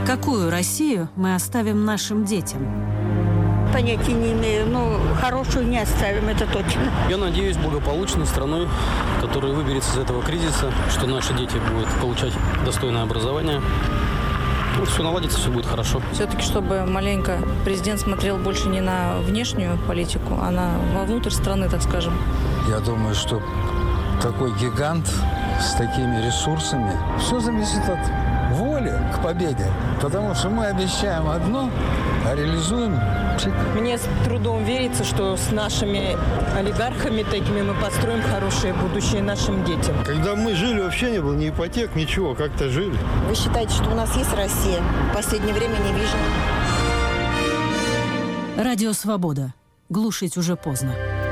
Какую Россию мы оставим нашим детям? Понятия не имею, но хорошую не оставим, это точно. Я надеюсь, благополучной страной, которая выберется из этого кризиса, что наши дети будут получать достойное образование. Ну, все наладится, все будет хорошо. Все-таки, чтобы маленько президент смотрел больше не на внешнюю политику, а вовнутрь страны, так скажем. Я думаю, что такой гигант с такими ресурсами, все зависит от воли к победе. Потому что мы обещаем одно, а реализуем. Мне с трудом верится, что с нашими олигархами такими мы построим хорошее будущее нашим детям. Когда мы жили, вообще не было ни ипотек, ничего, как-то жили. Вы считаете, что у нас есть Россия? В последнее время не вижу. Радио «Свобода». Глушить уже поздно.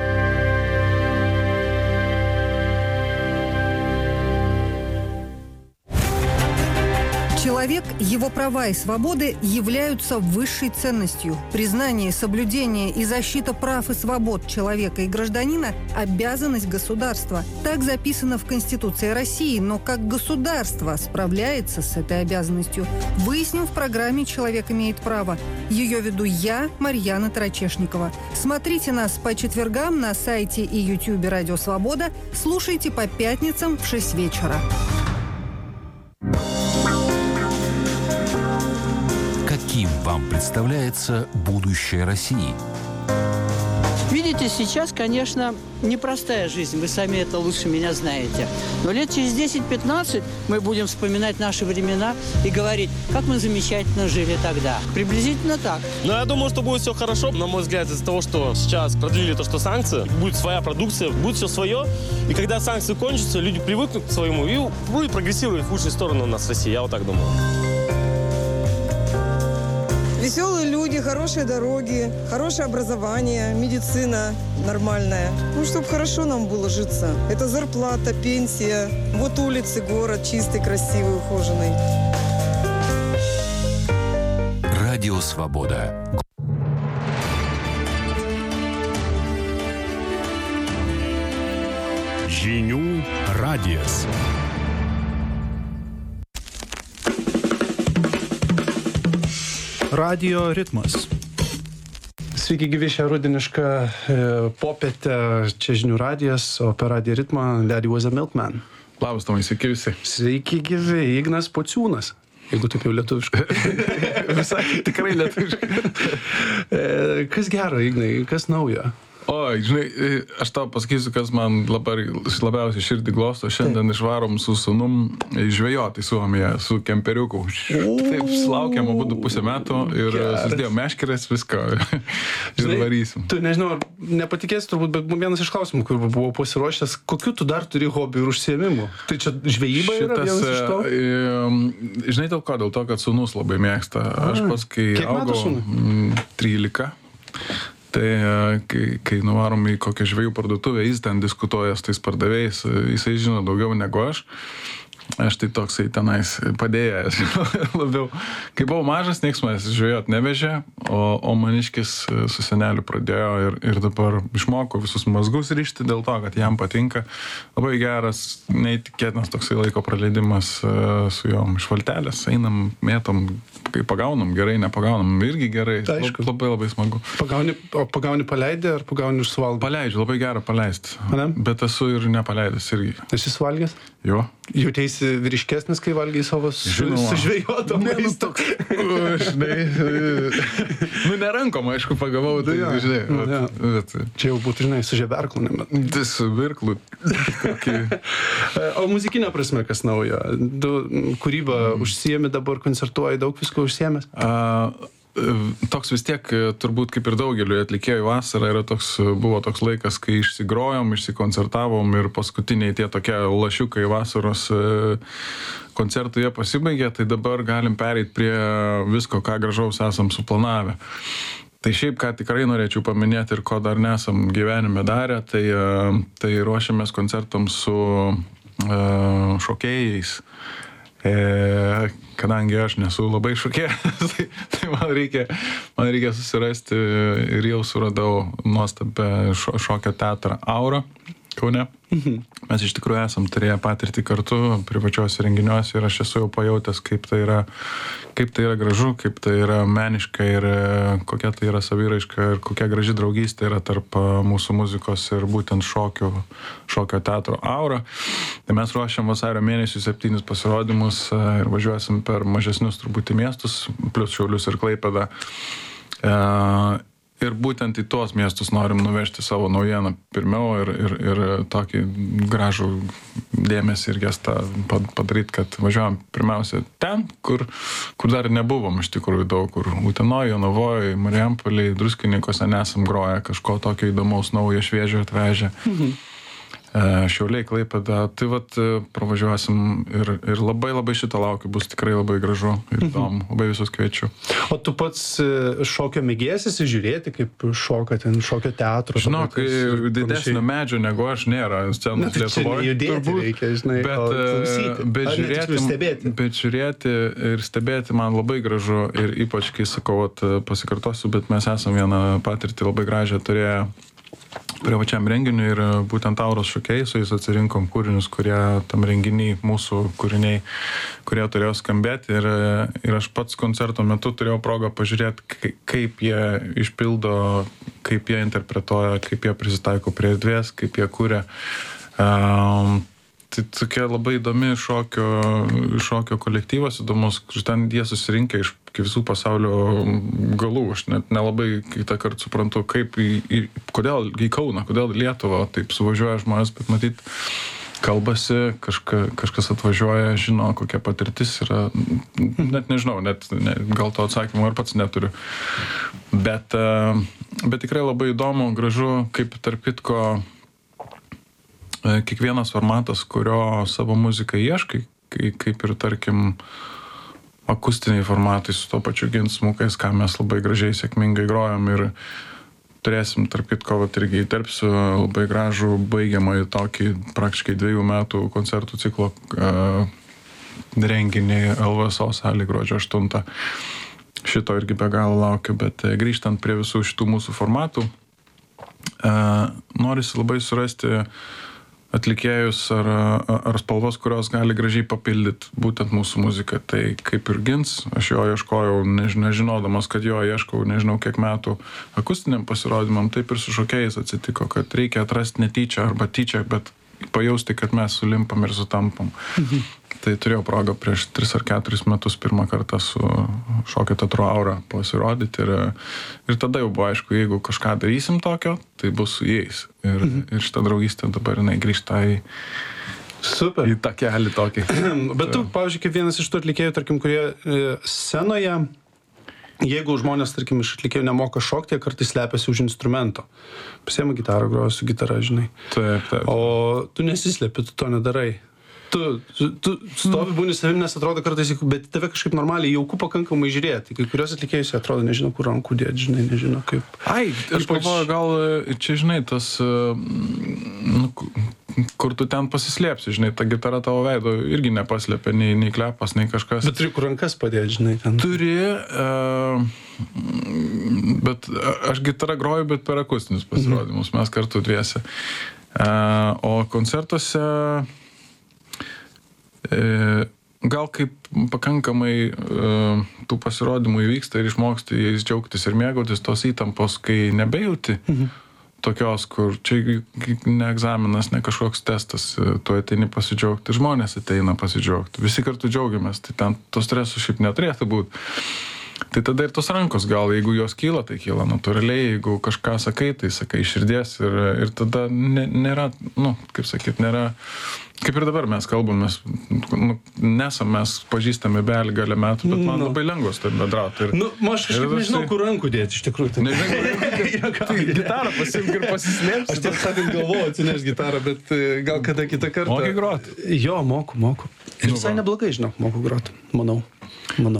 Человек, его права и свободы являются высшей ценностью. Признание, соблюдение и защита прав и свобод человека и гражданина – обязанность государства. Так записано в Конституции России, но как государство справляется с этой обязанностью, выясним в программе «Человек имеет право». Ее веду я, Марьяна Тарачешникова. Смотрите нас по четвергам на сайте и ютубе «Радио Свобода». Слушайте по пятницам в 6 вечера. Каким вам представляется будущее России? Видите, сейчас, конечно, непростая жизнь, вы сами это лучше меня знаете. Но лет через 10-15 мы будем вспоминать наши времена и говорить, как мы замечательно жили тогда. Приблизительно так. Но я думаю, что будет все хорошо. На мой взгляд, из-за того, что сейчас продлили то, что санкции, будет своя продукция, будет все свое. И когда санкции кончатся, люди привыкнут к своему и будет прогрессировать в лучшую сторону у нас в России. Я вот так думаю. Веселые люди, хорошие дороги, хорошее образование, медицина нормальная. Ну, чтобы хорошо нам было житься. Это зарплата, пенсия. Вот улицы, город чистый, красивый, ухоженный. Радио «Свобода». Žinių radijas. Radijo ritmas. Sveiki gyvi šią rudenišką popietę. Čia Žinių radijas, o per radijo ritmą Daddy was a milkman. Labas, Tomai, sveiki visi. Sveiki gyvi, Ignas Pociūnas. Jeigu taip jau lietuviškai. Visai tikrai lietuviškai. Kas gero, Ignai, kas naujo? Oi, žinai, aš tau pasakysiu, kas man labiausiai širdį glosto. Šiandien išvarom su sūnum žvejoti į Suomiją, su kemperiuku. Taip, laukiam abudu pusę metų ir susidėjom meškerės, viską ir varysim. Tu, nežinau, nepatikėsi turbūt, bet vienas iš klausimų, kur buvau pasiruošęs, kokiu tu dar turi hobių ir užsiėmimų? Tai čia žvejyba yra vienas iš to? Žinai, dėl ko? Dėl to, kad sūnus labai mėgsta. Aš pats, kai augau 13, tai kai nuvarom į kokią žvejų parduotuvę, jis ten diskutuoja su tais pardavėjais, jisai žino daugiau negu aš. Aš tai toksai tenais padėjęs labiau. Kai buvau mažas, nieks manęs žvejot nevežė, o maniškis su seneliu pradėjo ir dabar išmoko visus mazgus rišti dėl to, kad jam patinka. Labai geras, neįtikėtinas toksai laiko praleidimas su jom iš valtelės. Einam, mėtom, kai pagaunam gerai, nepagaunam irgi gerai. Labai labai smagu. Pagauni paleidė ar pagauni ir suvalgai? Paleidžiu, labai gera paleisti. Bet esu ir nepaleidęs irgi. Esi suvalgęs? Jo. Jautėsi vyriškesnis, kai valgiai savo sužvėjoto maisto? Žinai, nerankom, aišku, pagavau, tai žinai. Čia jau būtų, žinai, su žeberklu, nebent. Tai su virklu. O muzikinė prasme, kas naujo? Tu kūrybą užsiemi dabar, koncertuoji, daug visko užsiemęs? Toks vis tiek, turbūt kaip ir daugeliu atlikėjų vasarą, buvo toks laikas, kai išsigrojom, išsikoncertavom ir paskutiniai tie tokie lašiukai vasaros koncertų jie pasibaigė, tai dabar galim pereiti prie visko, ką gražaus esam suplanavę. Tai šiaip, ką tikrai norėčiau paminėti ir ko dar nesam gyvenime darę, tai ruošiamės koncertams su šokėjais. Kadangi aš nesu labai šokėjas, tai man reikia susirasti ir jau suradau nuostabę šokio teatrą Aura, Kaune. Mes iš tikrųjų esam turėję patirtį kartu privačiuose renginiuose ir aš esu jau pajautęs, kaip tai yra gražu, kaip tai yra meniška ir kokia tai yra saviraiška ir kokia graži draugystė yra tarp mūsų muzikos ir būtent šokio teatro aura. Tai mes ruošiam vasario mėnesį 7 pasirodymus ir važiuosim per mažesnius truputį miestus, plus Šiaulius ir Klaipėdą. Ir būtent į tuos miestus norim nuvežti savo naujieną pirmiau ir tokį gražų dėmesį ir gestą padaryti, kad važiuojam pirmiausia ten, kur dar nebuvom iš tikrųjų daug, kur Utenoj, Jonavoj, Marijampolėj, Druskininkuose nesam groję, kažko tokio įdomaus, naujo, šviežio atvežę. Šiauliai, Klaipėda, tai vat pravažiuosim ir labai šitą laukiu, bus tikrai labai gražu ir įdomu, labai visus kviečiu. O tu pats šokio mėgėjas esi žiūrėti, kaip šoka ten šokio teatro? Žinok, didesnio medžio negu aš nėra scenos Lietuvoje. Judėti reikia, žinai, bet žiūrėti ir stebėti man labai gražu ir ypač, kai sakau, pasikartosiu, bet mes esam vieną patirtį labai gražią turėję privačiam renginiui ir būtent Auros šokėjai, su jais atsirinkom kūrinius, kurie tam renginiai, mūsų kūriniai, kurie turėjo skambėti ir aš pats koncerto metu turėjau progą pažiūrėti, kaip jie išpildo, kaip jie interpretuoja, kaip jie prisitaiko prie erdvės, kaip jie kūrė. Tai tokia labai įdomi šokio kolektyvas, įdomus, ten jie susirinkę iš visų pasaulio galų. Aš net nelabai kitą kartą suprantu, kodėl į Kauną, kodėl Lietuvą taip suvažiuoja žmonės, bet matyt, kalbasi, kažkas atvažiuoja, žino, kokia patirtis yra. Net nežinau, gal to atsakymo ir pats neturiu. Bet tikrai labai įdomu, gražu, kaip tarp kitko kiekvienas formatas, kurio savo muziką ieškai, kaip ir tarkim akustiniai formatai su to pačiu ginsmukais, ką mes labai gražiai sėkmingai grojam ir turėsim tarp kitko, irgi įterpsiu labai gražų baigiamąjį tokį praktiškai 2 metų koncertų ciklo renginį LVSO salėj gruodžio 8. Šito irgi be galo laukiu, bet grįžtant prie visų šitų mūsų formatų, norisi labai surasti atlikėjus ar spalvos, kurios gali gražiai papildyti būtent mūsų muziką. Tai kaip ir Gins, aš jo ieškojau, nežinodamas, kad jo ieškau nežinau kiek metų akustiniam pasirodymam, taip ir su šokėjais atsitiko, kad reikia atrasti netyčia arba tyčia, bet pajausti, kad mes sulimpam ir sutampam. Tai turėjau progą prieš 3 ar 4 metus pirmą kartą su šokio teatro Aura pasirodyti ir tada jau buvo aišku, jeigu kažką darysim tokio, tai bus su jais. Ir šitą draugystę dabar jinai grįžta į tą kelią tokį. Bet tu, pavyzdžiui, kaip vienas iš tų atlikėjų, tarkim, kurie scenoje, jeigu žmonės, tarkim, iš atlikėjų nemoka šokti, jie kartais slepiasi už instrumento. Pasiema gitarą, groja su gitara, žinai. Taip. O tu nesislepi, tu to nedarai. Tu stovi, būni savim, nes atrodo kartais, bet tave kažkaip normaliai jauku pakankamai žiūrėti. Kai kurios atlikėjus atrodo, nežino, kur rankų dėti, žinai, nežino kaip. Aš galvoju, gal čia, žinai, tas, kur tu ten pasislėpsi, žinai, ta gitara tavo veido irgi nepaslėpia, nei klepas, nei kažkas. Bet turi kur rankas padėti, žinai, ten. Turi, bet aš gitarą groju, bet per akustinius pasirodymus, mes kartu dviese. O koncertuose gal kaip pakankamai tų pasirodymų įvyksta ir išmoksti jais džiaugtis ir mėgautis tos įtampos, kai nebejauti tokios, kur čia ne egzaminas, ne kažkoks testas, tu ateini pasidžiaugti, žmonės ateina pasidžiaugti, visi kartu džiaugiamės, tai ten to streso šiaip neturėtų būti. Tai tada ir tos rankos gal, jeigu jos kyla, tai kyla natūraliai, jeigu kažką sakai, tai sakai iš širdies ir tada nėra, kaip sakyt, nėra, kaip ir dabar mes kalbamės, mes pažįstami begalę metų, bet man labai lengvas taip bendrauti. Aš kažkaip nežinau, kur rankų dėti, iš tikrųjų. Tai gitarą pasimk ir pasislėpsi. Aš tiesą sakant galvoju atsineš gitarą, bet gal kada kitą kartą. Moki groti? Jo, moku. Ir visai neblogai, žinok, moku groti, manau. Tai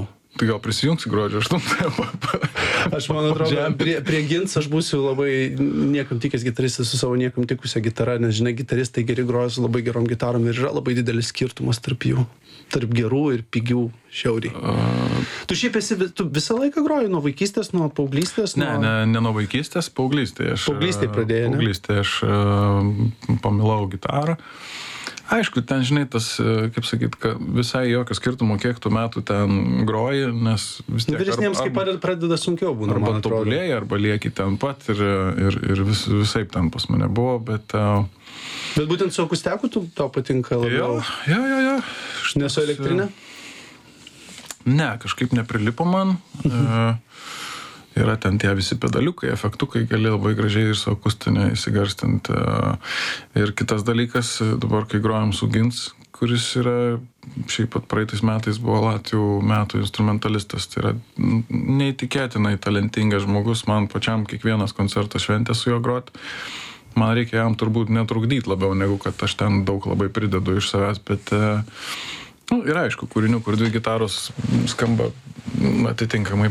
Tai gal prisijungsi gruodžio 8. Aš man atrodo, prie Gins aš būsiu labai niekam tikęs gitaristas su savo niekam tikusia gitara, nes žinai, gitaristai geri groja su labai gerom gitarom ir yra labai didelis skirtumas tarp jų. Tarp gerų ir pigių šiauriai. Tu šiaip tu visą laiką groji nuo vaikystės, nuo paauglystės? Ne nuo vaikystės, paauglystėje. Paauglystėje pradėjai, ne? Paauglystėje aš pamilau gitarą. Aišku, ten, žinai, tas, kaip sakyt, kad visai jokio skirtumo, kiek tų metų ten groji, nes vis tiek... Vyresniems kaip pradeda sunkiau būna, man atrodo. Arba tobulėjai, arba lieki ten pat ir visaip ten pas mane buvo, bet... Bet būtent su akustiaku tau patinka labiau? Jo. Ne su elektrinė? Ne, kažkaip neprilipo man. Yra ten tie visi pedaliukai, efektukai, gali labai gražiai ir su akustinė įsigarstinti. Ir kitas dalykas, dabar kai grojam su Gins, kuris yra, šiaip pat praeitais metais buvo Latvių metų instrumentalistas. Tai yra neįtikėtinai talentingas žmogus, man pačiam kiekvienas koncertas šventė su juo grot. Man reikia jam turbūt netrukdyti labiau, negu kad aš ten daug labai pridedu iš savęs, bet yra aišku kūrinių, kur dvi gitaros skamba atitinkamai,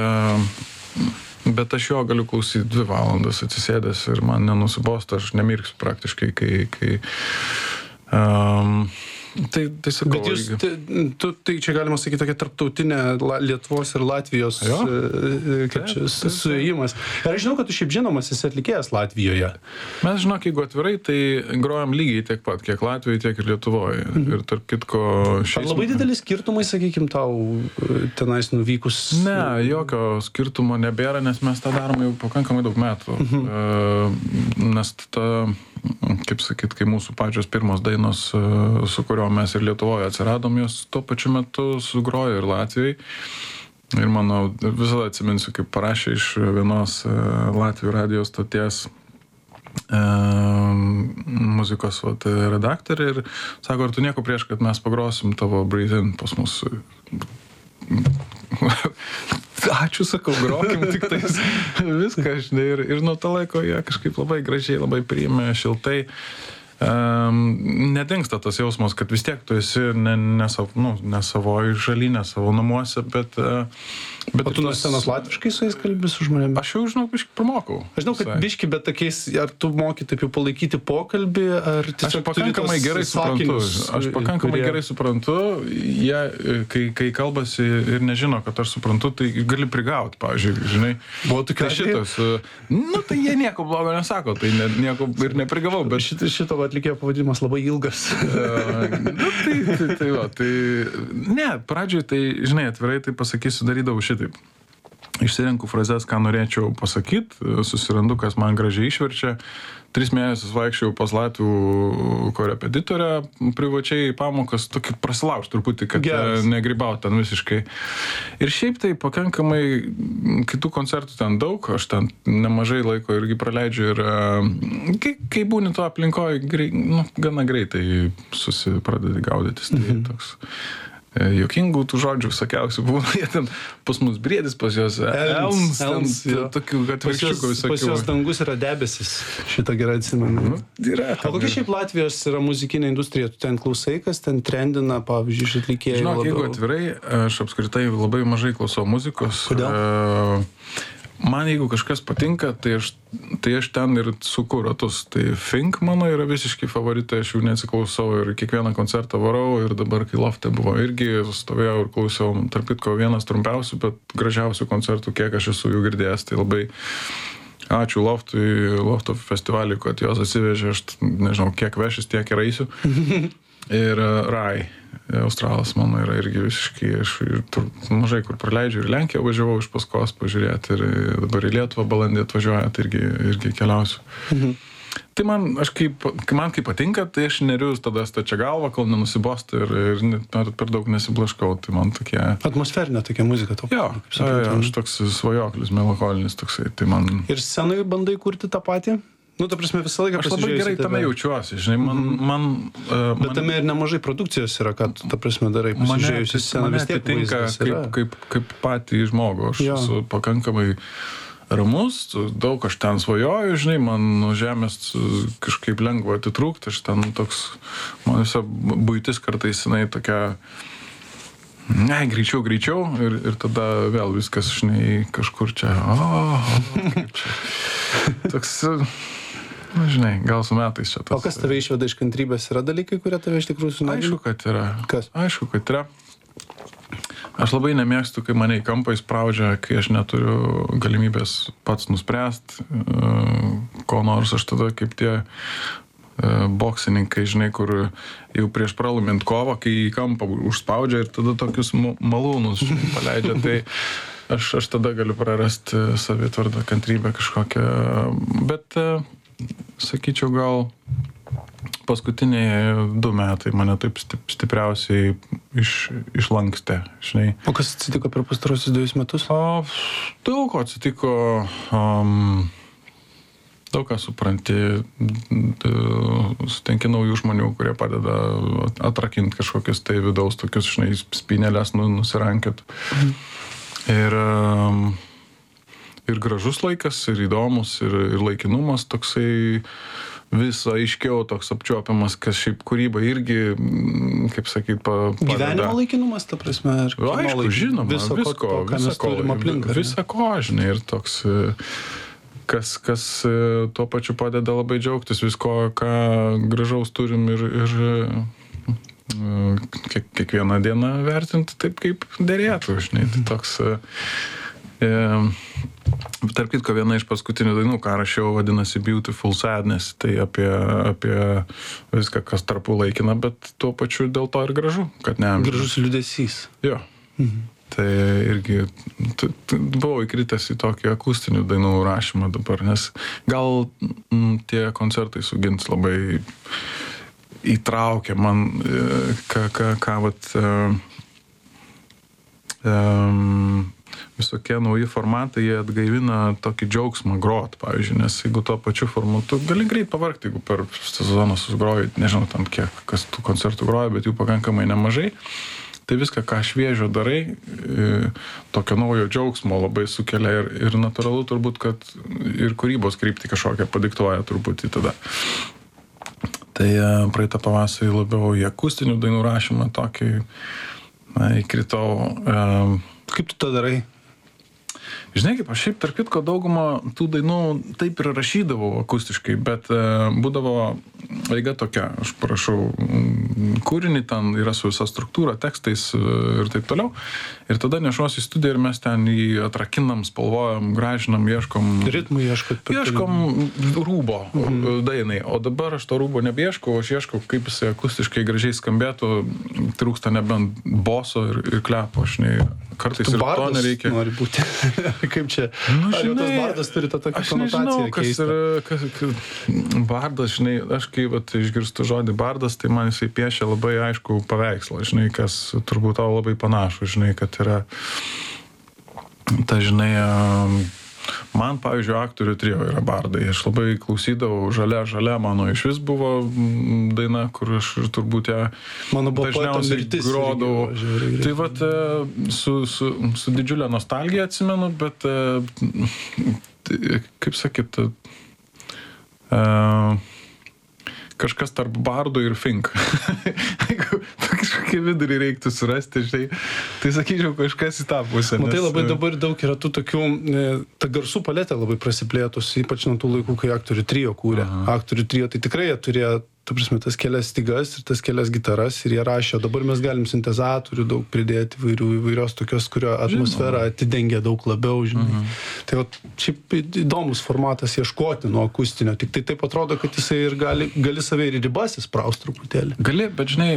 bet aš jo galiu klausyti 2 valandas atsisėdęs ir man nenusibosta, aš nemirksiu praktiškai, kai tai sakau. Bet jūs, tai čia galima sakyti tokia tarptautinė Lietuvos ir Latvijos suėjimas. Ir aš žinau, kad tu šiaip žinomas esi atlikėjas Latvijoje. Mes, žinok, jeigu atvirai, tai grojam lygiai tiek pat, kiek Latvijoje, tiek ir Lietuvoje. Ir tarp kitko... Ar labai didelis skirtumai, sakykim, tau tenais nuvykus? Ne, jokio skirtumo nebėra, nes mes tą darome jau pakankamai daug metų. Nes kaip sakyt, kai mūsų pačios pirmos dainos, su kurio mes ir Lietuvoje atsiradom, jos tuo pačiu metu sugrojo ir Latvijai. Ir manau, visada atsiminsiu, kaip parašė iš vienos Latvijų radijos stoties muzikos redaktorė ir sako, ar tu nieko prieš, kad mes pagrosim tavo Breathe In pas mus. Ačiū, sakau, grokim tik tais viską, žinai, ir nuo to laiko jie kažkaip labai gražiai, labai priėmė, šiltai. Nedingsta tas jausmas, kad vis tiek tu esi ne savoji šaly, ne savo namuose, bet o tu nuo scenos latviškai su jais kalbi su žmonėmis? Aš jau, žinau, biški pramokau. Aš žinau, kad biški, bet tokiais, ar tu moki taip jau palaikyti pokalbį, ar tiesiog aš pakankamai gerai suprantu. Aš pakankamai gerai suprantu. Jie, kai kalbasi ir nežino, kad aš suprantu, tai gali prigauti, pavyzdžiui, žinai. Buvo tokia šitas. Tai jie nieko blogo nesako, tai nieko ir neprigavau, bet šito atlikėjo pavadinimas labai ilgas. Ne, pradžioj tai, žinai, atvirai tai pasakysiu, darydavau šitaip. Išsirenku frazes, ką norėčiau pasakyti, susirandu, kas man gražiai išverčia. 3 mėnesius vaikščiau pas latvių korepetitorę privačiai pamokas, tokį prasilaužt truputį, kad negrybaut ten visiškai. Ir šiaip tai pakankamai kitų koncertų ten daug, aš ten nemažai laiko irgi praleidžiu ir kai būni to aplinkoje, gana greitai pradedi gaudytis. Tai toks jokingų tų žodžių visokiausių būna, jie ten pas mus briedis, pas jos elns, tokių atvirkščiukų visokių. Pas jos dangus yra debesis, šitą gerai atsimenu. O kokia šiaip Latvijos yra muzikinė industrija, tu ten klausai, kas ten trendina, pavyzdžiui, iš atlikėjų? Žinok, jeigu atvirai, aš apskritai labai mažai klausau muzikos. Kodėl? Man jeigu kažkas patinka, tai aš ten ir suku ratus. Tai Fink mano yra visiškai favoritai, aš jų neatsiklausau ir kiekvieną koncertą varau ir dabar, kai Lofte buvo, irgi stovėjau ir klausiau, tarp kitko vienas trumpiausių, bet gražiausių koncertų, kiek aš esu jų girdėjęs. Tai labai ačiū Lofto festivaliui, kad jos atsivežė, aš nežinau, kiek vešis, tiek ir eisiu. Ir Rai, Australas mano yra irgi visiškai, aš mažai kur praleidžiu ir Lenkiją važiavau iš paskos pažiūrėti ir dabar į Lietuvą balandį atvažiuoja, tai irgi keliausiu. Tai man kai patinka, tai aš neriu tada stačia galva, kol nenusibostu ir per daug nesiblaškau, tai man tokie... Atmosferinė tokia muzika tau. Jo, aš toks svajoklis, melancholinis toksai, tai man... Ir scenai bandai kurti tą patį? Ta prasme, visą laiką aš labai gerai tame jaučiuosi, žinai, Bet tame ir nemažai produkcijos yra, kad, ta prasme, darai pasižiūrėjusi sceną, vis tiek tinka kaip patį žmogų. Aš esu pakankamai ramus, daug aš ten svajoju, žinai, man nuo žemės kažkaip lengva atitrūkti, aš ten toks, man visa buitis kartais, jinai tokia, Ne, greičiau ir tada vėl viskas, žinai, kažkur čia. Kaip čia. Toks, žinai, gal su metais čia tas. O kas tave išveda iš kantrybės? Yra dalykai, kurie tave iš tikrųjų sunervina? Aišku, kad yra. Kas? Aišku, kad yra. Aš labai nemėgstu, kai mane į kampą įspraudžia, kai aš neturiu galimybės pats nuspręsti, ko nors. Aš tada kaip tie boksininkai, žinai, kur jau prieš pralaimint kovą, kai į kampą užspaudžia ir tada tokius malūnus paleidžia, tai aš tada galiu prarasti savitvardą, kantrybę kažkokią. Bet, sakyčiau, gal paskutiniai 2 metai mane taip stipriausiai išlankstė, žinai. O kas atsitiko per pastarosius 2 metus? Daug ko atsitiko. Daug ką supranti, sutinki naujų žmonių, kurie padeda atrakinti kažkokius tai vidaus tokius, žinai, spynelės nusirankiot. Ir gražus laikas, ir įdomus, ir laikinumas toksai vis aiškiau toks apčiuopiamas, kas šiaip kūryba irgi, kaip sakyt, padeda. Gyvenimo laikinumas, ta prasme? Aišku, žinoma, visko, žinai, ir toks... Kas tuo pačiu padeda labai džiaugtis visko, ką gražaus turim ir kiekvieną dieną vertinti taip, kaip derėtų, žinai. Tai toks, tarp kitko, viena iš paskutinių dainų, ką rašiau, vadinasi Beautiful Sadness, tai apie viską, kas tarpu laikina, bet tuo pačiu dėl to ir gražu, kad ne... Gražus liūdesys. Jo. Tai irgi buvau įkritęs į tokį akustinių dainų rašymą dabar, nes gal tie koncertai su Gints labai įtraukia man, ką vat visokie nauji formatai, jie atgaivina tokį džiaugsmą grot, pavyzdžiui, nes jeigu tuo pačiu formatu, gali greit pavargti, jeigu per sezoną sugroji, nežinau tam kiek, kas tų koncertų groja, bet jų pakankamai nemažai. Tai viską, ką šviežio darai, tokio naujo džiaugsmo labai sukelia ir natūralu turbūt, kad ir kūrybos kryptį kažkokią padiktuoja truputį tada. Tai praeitą pavasarį labiau į akustinių dainų rašymą tokį įkritau. Kaip tu tą darai? Žinai, kaip aš šiaip tarp kitko daugumą tų dainų taip ir rašydavau akustiškai, bet būdavo eiga tokia, aš parašau kūrinį, ten yra su visa struktūra, tekstais ir taip toliau, ir tada nešuosi į studiją ir mes ten jį atrakinam, spalvojam, gražinam, ieškom... Ritmų ieškot. Ieškom rūbo dainai, o dabar aš to rūbo nebeieškau, aš ieškau, kaip jisai akustiškai gražiai skambėtų, trūksta nebent boso ir klepo, žinai, kartais ir to nereikia. Nori būti. Kaip čia? Ar jau tas bardas turi tą tokią konotaciją keistą? Aš nežinau, kas yra bardas, žinai, aš kai išgirstu žodį bardas, tai man jisai piešia labai aišku paveikslą, žinai, kas turbūt tau labai panašu, žinai, kad yra ta, žinai, man, pavyzdžiui, aktorių trio yra bardai. Aš labai klausydavau Žalia, mano iš vis buvo daina, kur aš turbūt ją dažniausiai grodavau. Tai vat su didžiulė nostalgija atsimenu, bet kaip sakyt, kažkas tarp bardo ir fink. Jeigu kažkokį vidurį reiktų surasti, žinai, tai sakyčiau, kažkas į tą pusę. Matai, labai dabar daug yra tų tokių, ta garsų paletė labai prasiplėtus, ypač nuo tų laikų, kai aktorių trio kūrė. Aktorių trio, tai tikrai jie turėjo, ta prasme, tas kelias stygas ir tas kelias gitaras ir jie rašė, dabar mes galim sintezatorių daug pridėti, įvairios tokios, kurio atmosfera atidengia daug labiau, žinai. Tai va, šiaip įdomus formatas ieškoti nuo akustinio, tik tai taip atrodo, kad jisai ir gali save ir ribas įspraust truputėlį. Gali, bet žinai,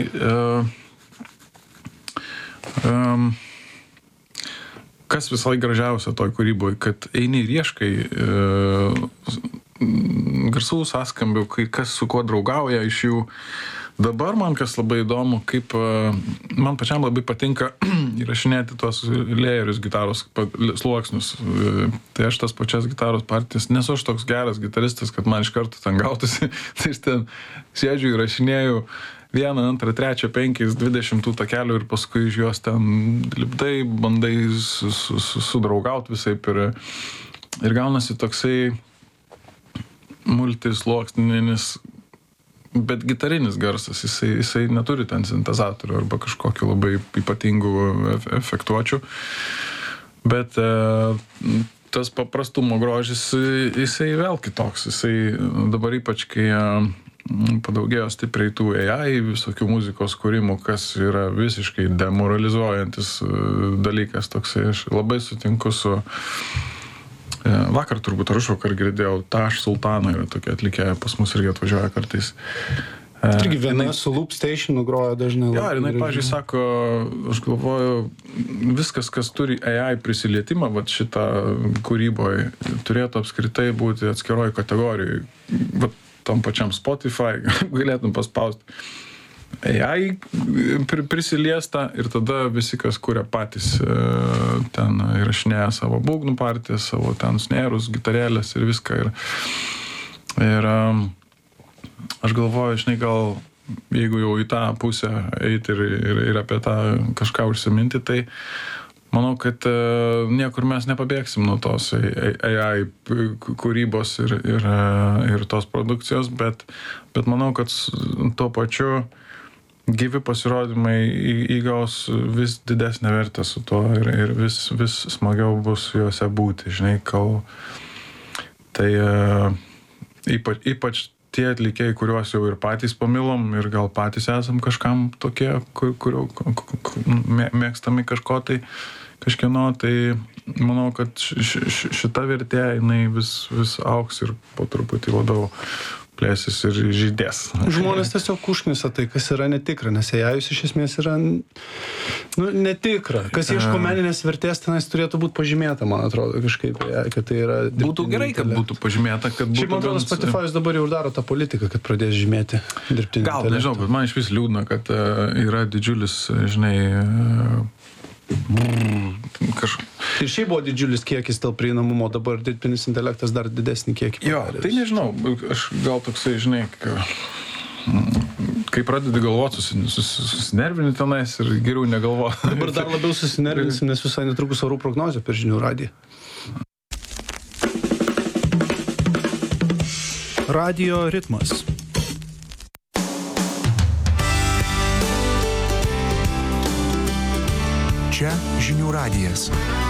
kas visai gražiausia toj kūryboje, kad eini ir ieškai garsų sąskambių, kas su kuo draugauja iš jų. Dabar man kas labai įdomu, kaip man pačiam labai patinka įrašinėti tuos layerius gitaros sluoksnius. Tai aš tas pačias gitaros partijas, nesu aš toks geras gitaristas, kad man iš karto ten gautųsi. Tai aš ten sėdžiu įrašinėju 1, 2, 3, 5, 20 tų takelių ir paskui iš juos ten lipdai, bandai sudraugaut visaip ir gaunasi toksai multisluoksninis Bet gitarinis garsas, jisai neturi ten sintezatorių arba kažkokių labai ypatingų efektuočių. Bet tas paprastumo grožis, jisai vėl kitoks. Jisai dabar ypač, kai padaugėjo stipriai tų AI, visokių muzikos kūrimų, kas yra visiškai demoralizuojantis dalykas toksai. Aš labai sutinku su... Vakar turbūt ar užvakar girdėjau, Tash Sultana yra tokia atlikėja, pas mus irgi atvažiuoja kartais. Irgi viena su Loop Stationu groja dažnai. Jo, ir jinai, pavyzdžiui, sako, aš galvoju, viskas, kas turi AI prisilietimą, vat šitą kūryboje, turėtų apskritai būti atskiroj kategorijai. Vat tam pačiam Spotify galėtum paspausti AI prisiliesta ir tada visi, kas kuria patys ten įrašinėja savo būgnų partijas, savo ten snėrus, gitarėlės ir viską. Ir aš galvoju, žinai, gal jeigu jau į tą pusę eiti ir apie tą kažką užsiminti, tai manau, kad niekur mes nepabėgsim nuo tos AI kūrybos ir tos produkcijos, bet manau, kad tuo pačiu gyvi pasirodymai įgaus vis didesnę vertę su tuo ir vis smagiau bus juose būti, žinai, tai ypač tie atlikėjai, kuriuos jau ir patys pamilom ir gal patys esam kažkam tokie, kurių mėgstami kažko tai, kažkieno, tai manau, kad šita vertė, jinai vis augs ir po truputį labiau plėsis ir žydės. Žmonės tiesiog užknisa tai, kas yra netikra, nes AI-us iš esmės yra netikra. Kas ieško meninės vertės, tenais turėtų būti pažymėta, man atrodo, kažkaip, kad tai yra... Būtų gerai, kad būtų pažymėta, kad būtų... Šiaip, man atrodo, Spotify'us dabar jau daro tą politiką, kad pradės žymėti dirbtinį intelektą. Gal, nežinau, bet man iš vis liūdna, kad yra didžiulis, žinai... Ir šiaip buvo didžiulis kiekis dėl prieinamumo, dabar dirbtinis intelektas dar didesnį kiekį. Jo, tai nežinau, aš gal toksai, žinai, kai pradedi galvoti, susinervini tenais ir geriau negalvoti. Dabar dar labiau susinervinsim, nes visai netrukus orų prognozė per Žinių radiją. Radio ritmas. Čia Žinių radijas.